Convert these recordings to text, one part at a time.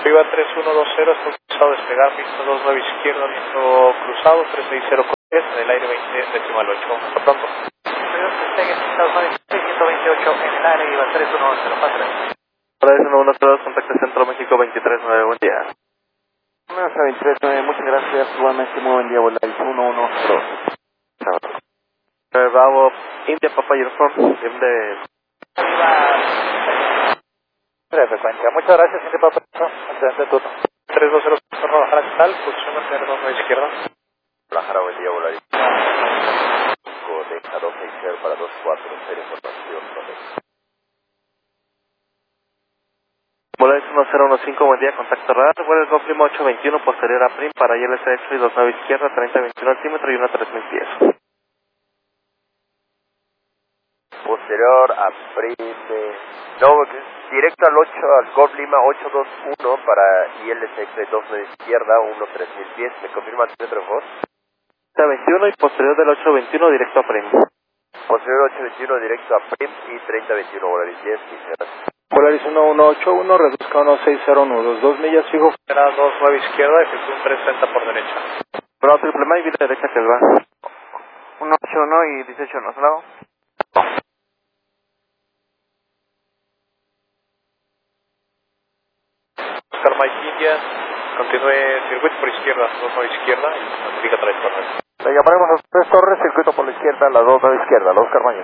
Viva 3120, está autorizado a despegar, pista 29 izquierda, viento cruzado, 360 con 10, en el aire 20 decimal 8. Hasta pronto. Despegue, pista 128 en el aire, Viva 3110, pásale. Para 112, contacto Centro México 239, buen día. 239, muchas gracias, igualmente muy buen día, Volaris 112. Bravo, India Papa Uniform, de... Frecuencia, muchas gracias, India Papa, excelente turno. 320, Guadalajara, ¿qué tal? Posición a tener 29 izquierda. Guadalajara, buen día, Volaris. Codexa 260 para 240, información, Volaris 1015, buen día, contacto radar, vuelo el Golf Lima 821, posterior a PRIM para ILS X-Ray 29 izquierda, 3021 altímetro y una 3000 pies. Posterior a Prime, no, directo al Golf Lima 821 para ILSX 29 izquierda, 3000 pies, ¿me confirma el centro, por favor? 3021 y posterior del 821 directo a PRIM. Posterior 821 directo a PRIM y 3021 Volaris 10, 15 gracias. Volaris 1181, reduzca 160 nudos, 2 millas fijo. Era 29 izquierda, efectúa un 360 por derecha. Bravo, triple Mike, vida derecha que va. 181 y 18 no, ¿no? Oscar Mike India, continúe circuito por izquierda, 29 izquierda y notifica 3 torres. Le llamaremos a 3 torres, circuito por la izquierda, la 2 a la izquierda, los Carmaños.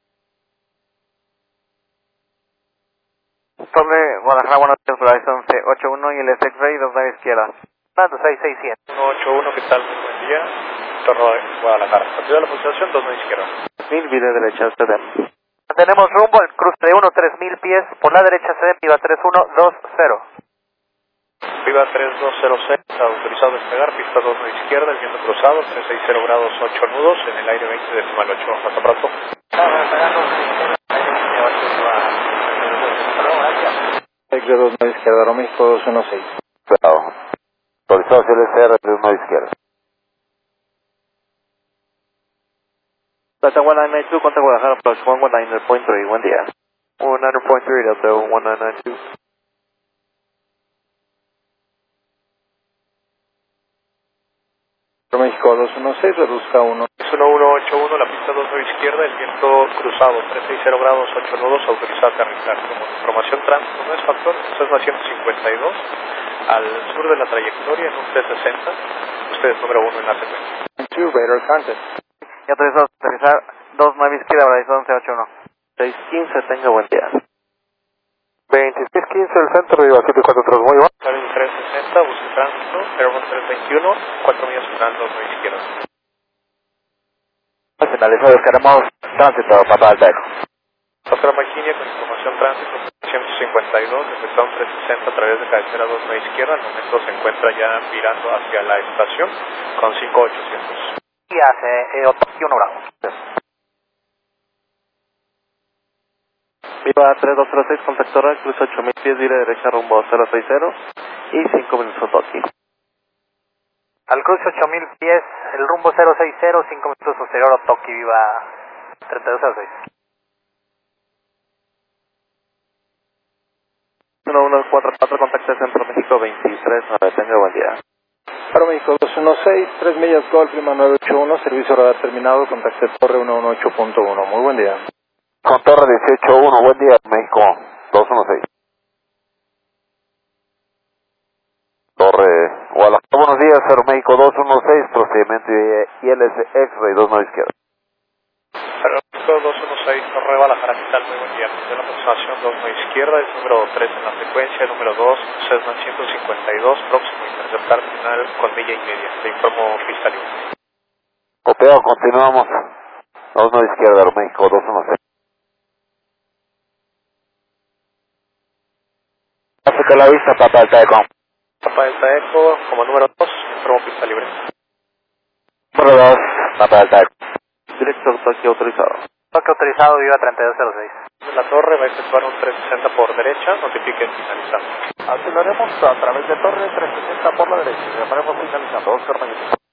Torre Guadalajara, buenos días, Volaris 1181 y el X-Ray 29 izquierda. Mando 6600. 181, ¿qué tal? Buen día. Torno de Guadalajara. Continúa la posición, 29 izquierda. 1000, vida derecha, usted. Tenemos rumbo al cruce de 3000 pies, por la derecha se Viva 3120. Viva 3206, autorizado a despegar, pista 29 izquierda, el viento cruzado, 360 grados 8 nudos, en el aire 20 decimal 8. Hasta pronto. X-Ray 29 izquierda, México 216. Claro. Autorizado CLCR de 1 izquierda. Delta 1992, contra Guadalajara, plus 119.3, buen día. 19.3, Delta 1992. México 216, reduzca 1. Es 1181, la pista 29 izquierda, el viento cruzado, 360 grados 8 nudos, autorizado a aterrizar. Como información tránsito no es factor, Cessna 152, al sur de la trayectoria en un 360, usted es número 1 en la secuencia. 2, radar contact. Ya autorizado a aterrizar 29 izquierda, Volaris 1181. 615, tenga buen día. 2615 del centro, Viva 743, muy bien. Salen 360, busque tránsito, Airbus 321, 4 millas final, 29 izquierda. Finalizado, buscaremos tránsito, Papa Alta Eco. Oscar Maquinia con información tránsito 152, efectúa un 360 a través de cabecera 29 izquierda, al momento se encuentra ya virando hacia la estación con 5800. Y hace Otoki 1 Bravo. Viva 3206, contacto RAC, cruce 8000 pies, vira derecha rumbo 060 y 5 minutos Toki. Al cruce 8000 pies, el rumbo 060, 5 minutos posterior a Toki, Viva 3206. 1144, contacto Centro México 239, tenga buen día. Para México 216, 3 millas Golf Lima 981, servicio radar terminado, contacte Torre 118.1. Muy buen día. Con Torre 181, buen día, México 216. Torre Guadalajara, buenos días, Aero México 216, procedimiento ILS X-Ray 29 izquierda. México 216, Torre Guadalajara, ¿qué tal? Muy buen día. De la aproximación 29 izquierda, es número 3 en la secuencia, número 2, Cessna 152, próximo a interceptar final con milla y media. Le informo pista libre. Copiado, continuamos. 29 izquierda, Aero México 216. Hace la vista, Papa Alta Eco. Papa Delta Eco, como número 2, informo pista libre. Número 2, Papa Alta Eco. Directo Toki autorizado. Toque autorizado, Viva 3206. En la torre va a efectuar un 360 por derecha, notifique finalizado. Aceleremos a través de Torre 360 por la derecha. Llamaremos finalizando. Oscar Mañez.